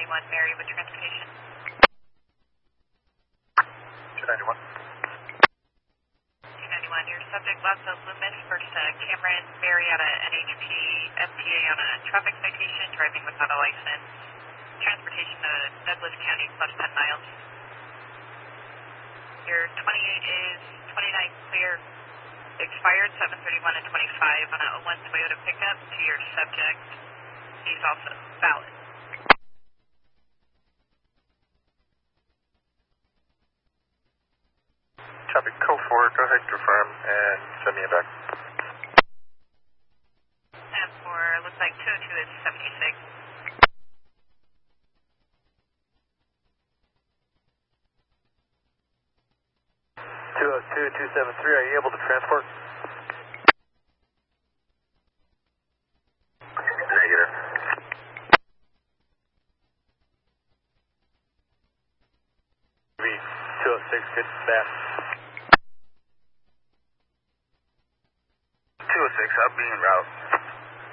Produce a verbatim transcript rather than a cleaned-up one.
ninety-one, Mary with transportation. two ninety-one. two ninety-one, your subject Lazo Loomis versus uh, Cameron Mary at a N H P M T A on a traffic citation, driving without a license. Transportation to Douglas County plus ten miles. Your twenty-eight is twenty-nine clear, expired seven thirty-one and twenty-five on a oh one Toyota pickup to your subject. He's also valid. Copy, code four, go ahead, confirm, and send me a back. And for, looks like two oh two is seventy-six. two oh two, two seven three, are you able to transport? Negative. two oh six, good staff. two oh six, I'll be en route.